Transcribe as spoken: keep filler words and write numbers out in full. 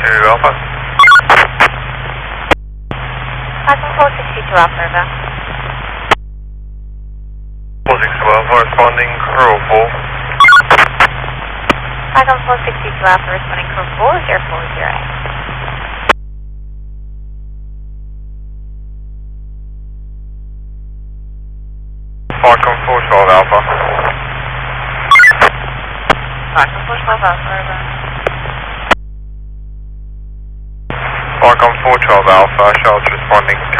two Alpha. Falcon four six two Alpha, over. four six two Alpha, responding crew four. Falcon four six two Alpha, responding crew four, zero four zero. Falcon four twelve Alpha. Falcon four twelve Alpha, over. Falcon four twelve Alpha, Charles responding